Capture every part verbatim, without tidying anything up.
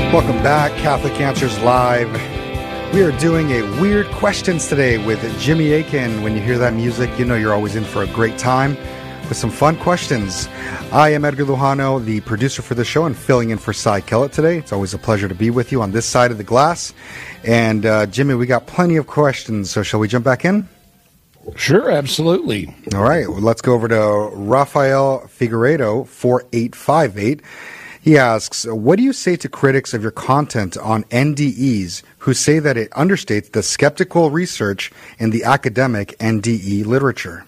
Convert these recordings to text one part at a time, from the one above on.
Welcome back, Catholic Answers Live. We are doing a Weird Questions today with Jimmy Akin. When you hear that music, you know you're always in for a great time with some fun questions. I am Edgar Lujano, the producer for the show, and filling in for Cy Kellett today. It's always a pleasure to be with you on this side of the glass. And uh, Jimmy, we got plenty of questions, so shall we jump back in? Sure, absolutely. All right, well, let's go over to Rafael Figueredo, four eight five eight. He asks, what do you say to critics of your content on N D Es who say that it understates the skeptical research in the academic N D E literature?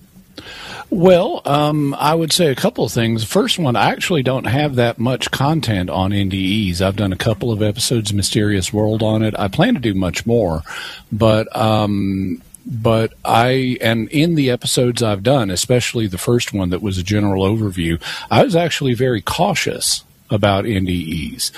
Well, um, I would say a couple of things. First one, I actually don't have that much content on N D Es. I've done a couple of episodes of Mysterious World on it. I plan to do much more, but um, but I, and in the episodes I've done, especially the first one that was a general overview, I was actually very cautious about N D Es.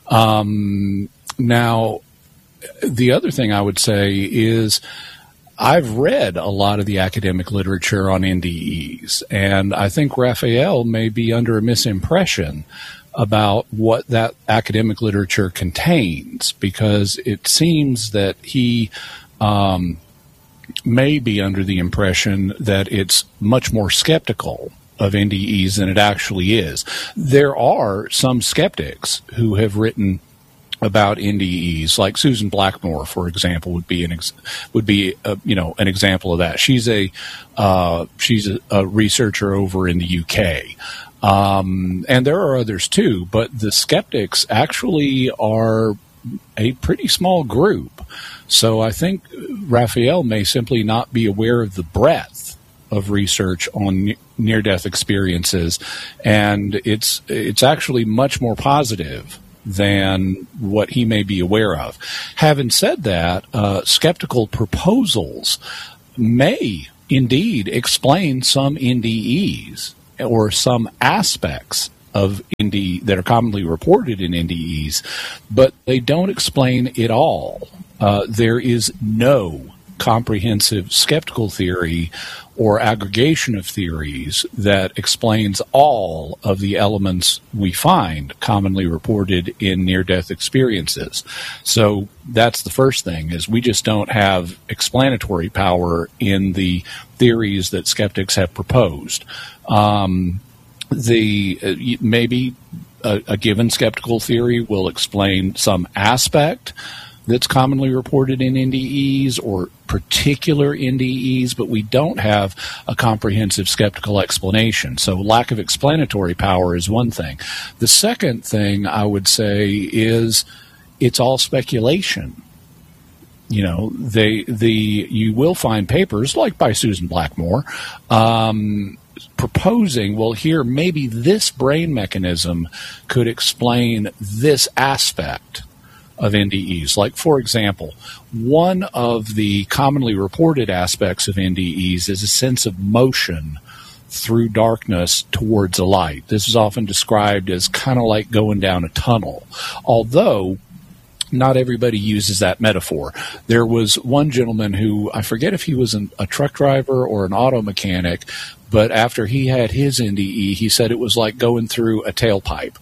Um, now, the other thing I would say is I've read a lot of the academic literature on N D Es, and I think Raphael may be under a misimpression about what that academic literature contains, because it seems that he um, may be under the impression that it's much more skeptical of N D Es than it actually is. There are some skeptics who have written about N D Es, like Susan Blackmore, for example, would be an ex- would be a, you know an example of that. She's a uh, she's a, a researcher over in the U K, um, and there are others too. But the skeptics actually are a pretty small group. So I think Raphael may simply not be aware of the breadth of research on near-death experiences, and it's it's actually much more positive than what he may be aware of. Having said that, uh, skeptical proposals may indeed explain some N D Es or some aspects of N D that are commonly reported in N D Es, but they don't explain it all. Uh, there is no comprehensive skeptical theory or aggregation of theories that explains all of the elements we find commonly reported in near-death experiences. So that's the first thing, is we just don't have explanatory power in the theories that skeptics have proposed. Um, the uh, maybe a, a given skeptical theory will explain some aspect that's commonly reported in N D Es or particular N D Es, but we don't have a comprehensive skeptical explanation. So lack of explanatory power is one thing. The second thing I would say is it's all speculation. You know, they the you will find papers like by Susan Blackmore um, proposing, well, here maybe this brain mechanism could explain this aspect of N D Es. Like, for example, one of the commonly reported aspects of N D Es is a sense of motion through darkness towards a light. This is often described as kind of like going down a tunnel, although not everybody uses that metaphor. There was one gentleman who, I forget if he was an, a truck driver or an auto mechanic, but after he had his N D E, he said it was like going through a tailpipe.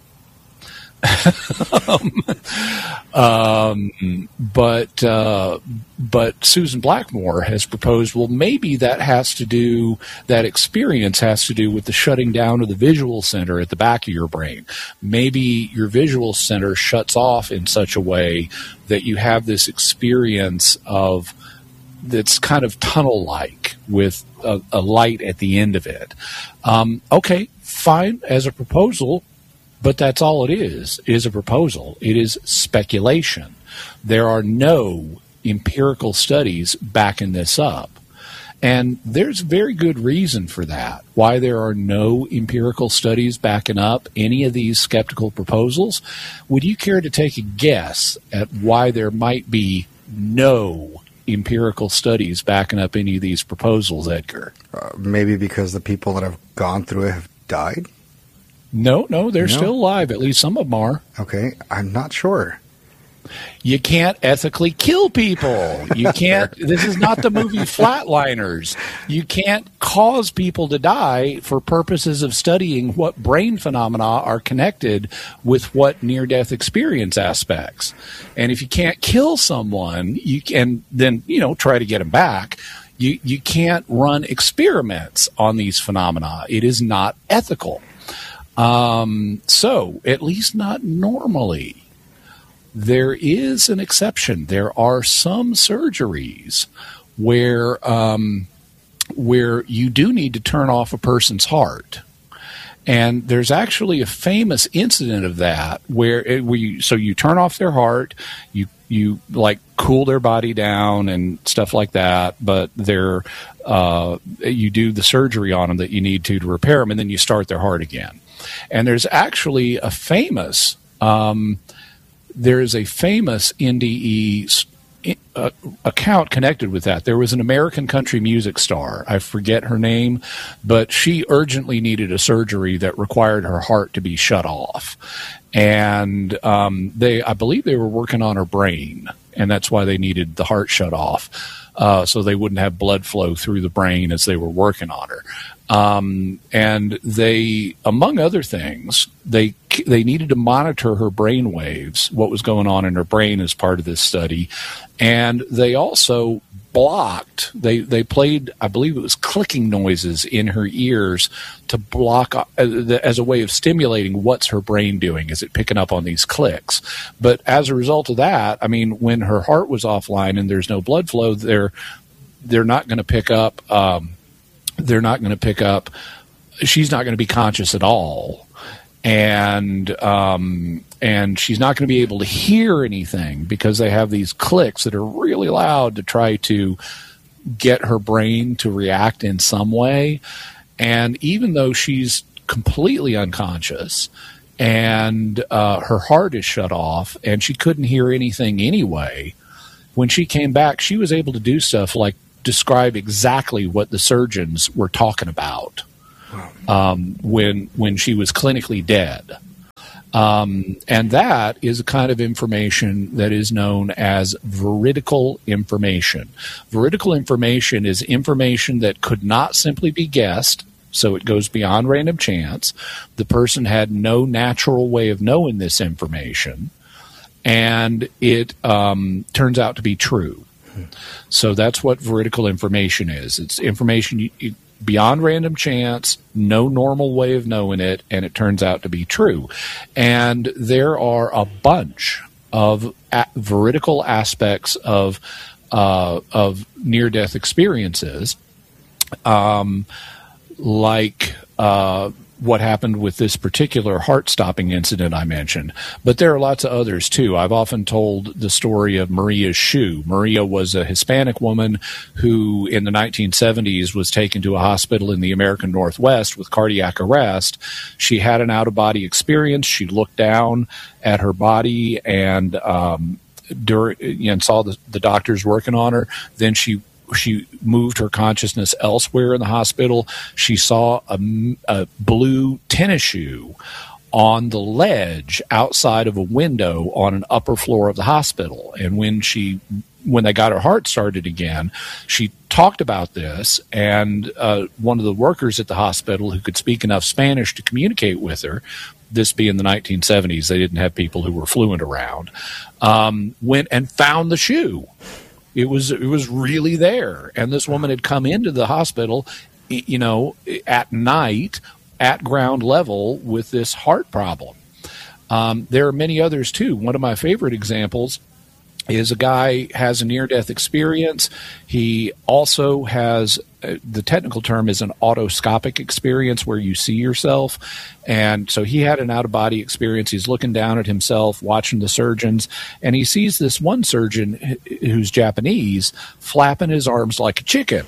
um, um, but uh, but Susan Blackmore has proposed, well, maybe that has to do, that experience has to do with the shutting down of the visual center at the back of your brain. Maybe your visual center shuts off in such a way that you have this experience of that's kind of tunnel-like with a, a light at the end of it. Um, okay, fine, as a proposal. But that's all it is, is a proposal. It is speculation. There are no empirical studies backing this up. And there's very good reason for that, why there are no empirical studies backing up any of these skeptical proposals. Would you care to take a guess at why there might be no empirical studies backing up any of these proposals, Edgar? Uh, maybe because the people that have gone through it have died? No, no, they're no. still alive. At least some of them are. Okay, I'm not sure. You can't ethically kill people. You can't. This is not the movie Flatliners. You can't cause people to die for purposes of studying what brain phenomena are connected with what near-death experience aspects. And if you can't kill someone, you can then, you know, try to get them back. You you can't run experiments on these phenomena. It is not ethical. Um, so, at least not normally. There is an exception. There are some surgeries where um, where you do need to turn off a person's heart. And there's actually a famous incident of that where it, we so you turn off their heart, you you like cool their body down and stuff like that, but they're uh, you do the surgery on them that you need to to repair them, and then you start their heart again. And there's actually a famous um, there is a famous N D E uh, account connected with that. There was an American country music star. I forget her name, but she urgently needed a surgery that required her heart to be shut off. And um, they, I believe they were working on her brain, and that's why they needed the heart shut off, uh, so they wouldn't have blood flow through the brain as they were working on her. Um, and they, among other things, they they needed to monitor her brain waves, what was going on in her brain as part of this study. And they also blocked, they, they played, I believe it was clicking noises in her ears to block, uh, as a way of stimulating what's her brain doing. Is it picking up on these clicks? But as a result of that, I mean, when her heart was offline and there's no blood flow, they're, they're not going to pick up, um, they're not going to pick up, she's not going to be conscious at all. And um, and she's not going to be able to hear anything because they have these clicks that are really loud to try to get her brain to react in some way. And even though she's completely unconscious and uh, her heart is shut off and she couldn't hear anything anyway, when she came back, she was able to do stuff like describe exactly what the surgeons were talking about um, when when she was clinically dead. Um, and that is a kind of information that is known as veridical information. Veridical information is information that could not simply be guessed, so it goes beyond random chance. The person had no natural way of knowing this information, and it um, turns out to be true. So that's what veridical information is. It's information you, you, beyond random chance, no normal way of knowing it, and it turns out to be true. And there are a bunch of a- veridical aspects of uh, of near-death experiences, um, like uh, what happened with this particular heart-stopping incident I mentioned. But there are lots of others, too. I've often told the story of Maria's shoe. Maria was a Hispanic woman who, in the nineteen seventies, was taken to a hospital in the American Northwest with cardiac arrest. She had an out-of-body experience. She looked down at her body and, um, during, and saw the, the doctors working on her. Then she She moved her consciousness elsewhere in the hospital. She saw a, a blue tennis shoe on the ledge outside of a window on an upper floor of the hospital. And when she, when they got her heart started again, she talked about this, and uh, one of the workers at the hospital who could speak enough Spanish to communicate with her, this being the nineteen seventies, they didn't have people who were fluent around, um, went and found the shoe. It was it was really there, and this woman had come into the hospital, you know, at night, at ground level, with this heart problem. Um, there are many others too. One of my favorite examples is a guy has a near-death experience. He also has, uh, the technical term is an autoscopic experience where you see yourself. And so he had an out-of-body experience. He's looking down at himself, watching the surgeons, and he sees this one surgeon who's Japanese flapping his arms like a chicken.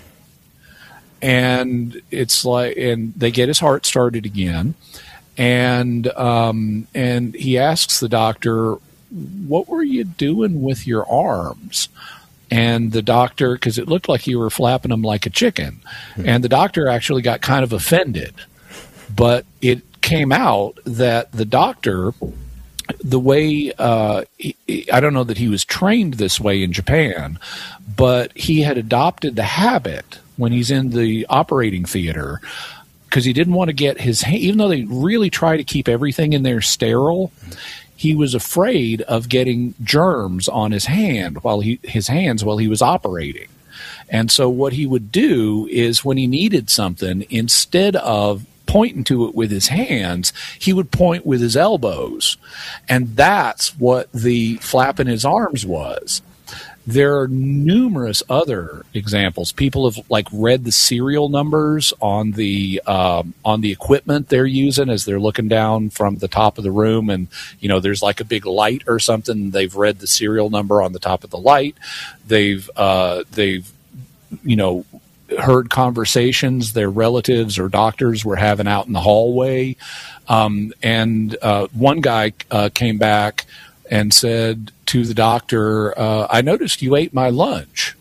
And it's like, and they get his heart started again. And, um, and he asks the doctor, "What were you doing with your arms?" And the doctor, because it looked like you were flapping them like a chicken, mm-hmm. and the doctor actually got kind of offended. But it came out that the doctor the way, uh, he, I don't know that he was trained this way in Japan, but he had adopted the habit when he's in the operating theater, because he didn't want to get his hand, even though they really try to keep everything in there sterile, he was afraid of getting germs on his hand while he his hands while he was operating. And so what he would do is, when he needed something, instead of pointing to it with his hands, he would point with his elbows. And that's what the flapping his arms was. There are numerous other examples. People have like read the serial numbers on the um, on the equipment they're using as they're looking down from the top of the room, and you know there's like a big light or something. They've read the serial number on the top of the light. They've uh, they've you know heard conversations their relatives or doctors were having out in the hallway. Um, and uh, one guy uh, came back and said to the doctor, uh, I noticed you ate my lunch,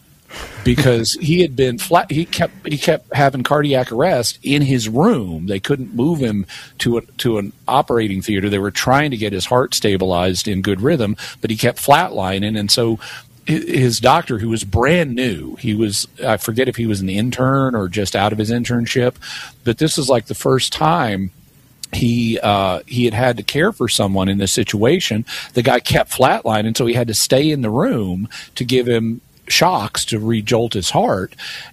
because he had been flat. He kept, he kept having cardiac arrest in his room. They couldn't move him to a, to an operating theater. They were trying to get his heart stabilized in good rhythm, but he kept flatlining. And so his doctor, who was brand new, he was, I forget if he was an intern or just out of his internship, but this is like the first time he uh, he had had to care for someone in this situation. The guy kept flatlining, so he had to stay in the room to give him shocks to re-jolt his heart.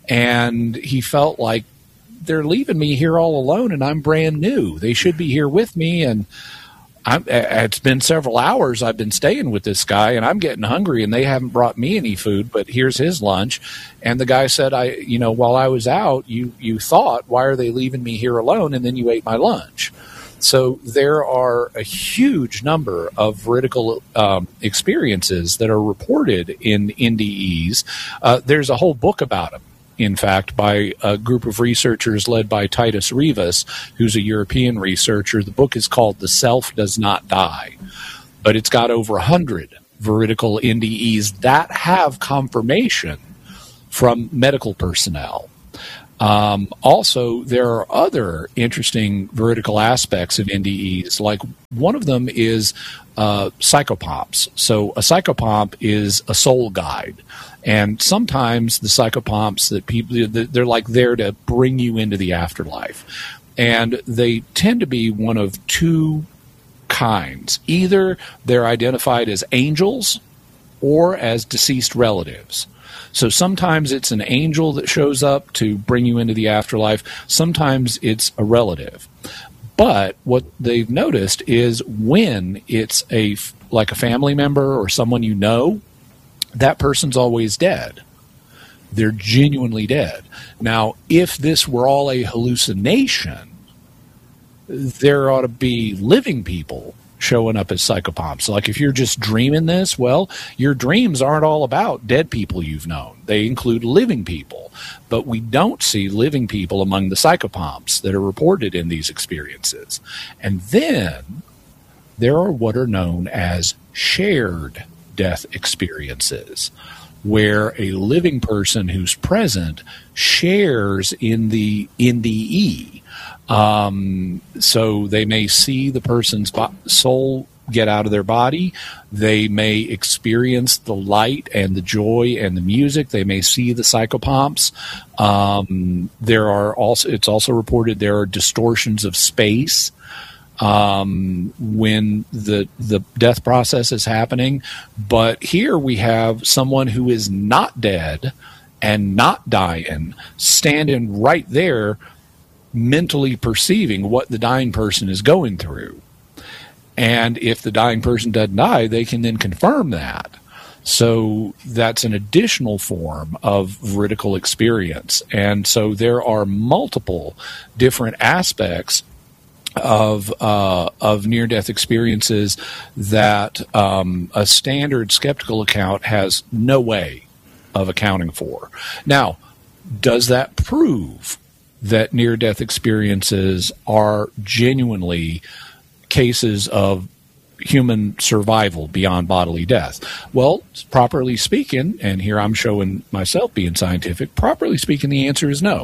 And he felt like, they're leaving me here all alone, and I'm brand new. They should be here with me, and I'm, it's been several hours I've been staying with this guy, and I'm getting hungry, and they haven't brought me any food, but here's his lunch. And the guy said, I, you know, while I was out, you, you thought, why are they leaving me here alone? And then you ate my lunch. So there are a huge number of veridical um, experiences that are reported in N D Es. Uh, there's a whole book about them, in fact, by a group of researchers led by Titus Rivas, who's a European researcher. The book is called The Self Does Not Die, but it's got over one hundred veridical N D Es that have confirmation from medical personnel. Um, also, there are other interesting veridical aspects of N D Es. Like, one of them is uh, psychopomps. So a psychopomp is a soul guide. And sometimes the psychopomps that people, they're like there to bring you into the afterlife. And they tend to be one of two kinds. Either they're identified as angels or as deceased relatives. So sometimes it's an angel that shows up to bring you into the afterlife. Sometimes it's a relative. But what they've noticed is when it's a like a family member or someone you know, that person's always dead. They're genuinely dead. Now, if this were all a hallucination, there ought to be living people showing up as psychopomps. Like, if you're just dreaming this, well, your dreams aren't all about dead people you've known. They include living people. But we don't see living people among the psychopomps that are reported in these experiences. And then there are what are known as shared death experiences, where a living person who's present shares in the N D E. Um, so they may see the person's bo- soul get out of their body. They may experience the light and the joy and the music. They may see the psychopomps. Um, there are also, it's also reported there are distortions of space um, when the the death process is happening. But here we have someone who is not dead and not dying, standing right there, mentally perceiving what the dying person is going through. And if the dying person doesn't die, they can then confirm that. So that's an additional form of veridical experience. And so there are multiple different aspects of uh, of near-death experiences that um, a standard skeptical account has no way of accounting for. Now, does that prove that near-death experiences are genuinely cases of human survival beyond bodily death? Well, properly speaking, and here I'm showing myself being scientific, properly speaking, the answer is no.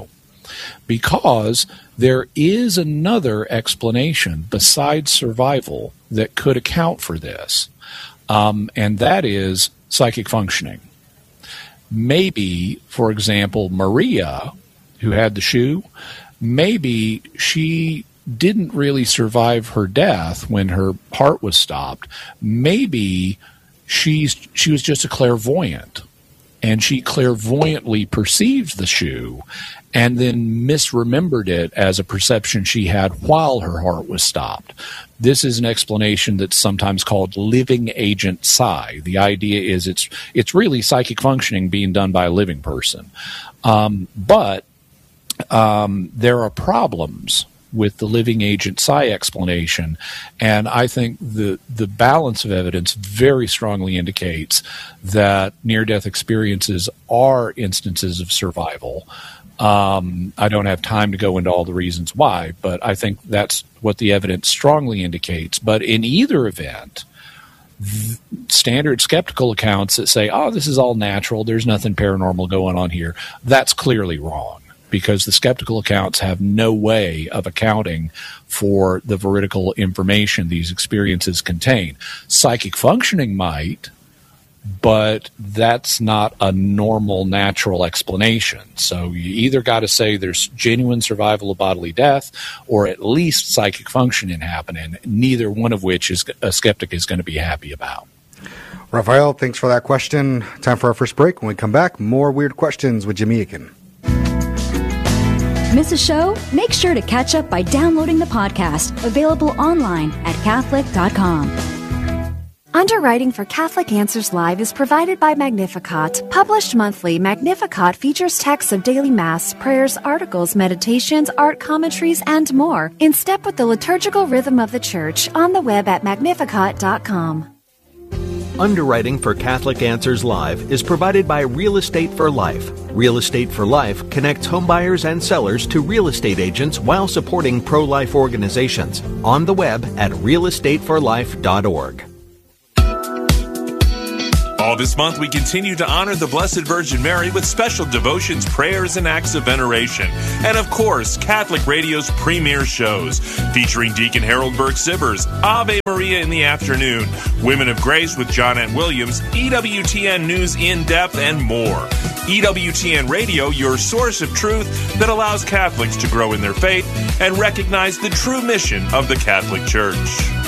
because there is another explanation besides survival that could account for this, um, and that is psychic functioning. Maybe, for example, Maria, who had the shoe, maybe she didn't really survive her death when her heart was stopped. Maybe she's she was just a clairvoyant, and she clairvoyantly perceived the shoe and then misremembered it as a perception she had while her heart was stopped. This is an explanation that's sometimes called living agent psi. The idea is it's it's really psychic functioning being done by a living person. Um, but um, there are problems with the living agent psi explanation, and I think the the balance of evidence very strongly indicates that near-death experiences are instances of survival. Um, I don't have time to go into all the reasons why, but I think that's what the evidence strongly indicates. But in either event, th- standard skeptical accounts that say, oh, this is all natural, there's nothing paranormal going on here, that's clearly wrong, because the skeptical accounts have no way of accounting for the veridical information these experiences contain. Psychic functioning might, but that's not a normal, natural explanation. So you either got to say there's genuine survival of bodily death, or at least psychic functioning happening, neither one of which is a skeptic is going to be happy about. Raphael, thanks for that question. Time for our first break. When we come back, more Weird Questions with Jimmy Akin. Miss a show? Make sure to catch up by downloading the podcast, available online at Catholic dot com. Underwriting for Catholic Answers Live is provided by Magnificat. Published monthly, Magnificat features texts of daily Mass, prayers, articles, meditations, art commentaries, and more, in step with the liturgical rhythm of the Church, on the web at Magnificat dot com. Underwriting for Catholic Answers Live is provided by Real Estate for Life. Real Estate for Life connects homebuyers and sellers to real estate agents while supporting pro-life organizations. On the web at real estate for life dot org. All this month, we continue to honor the Blessed Virgin Mary with special devotions, prayers, and acts of veneration. And of course, Catholic Radio's premier shows, featuring Deacon Harold Burke-Sibbers, Ave Maria in the afternoon, Women of Grace with John N. Williams, E W T N News in Depth, and more. E W T N Radio, your source of truth that allows Catholics to grow in their faith and recognize the true mission of the Catholic Church.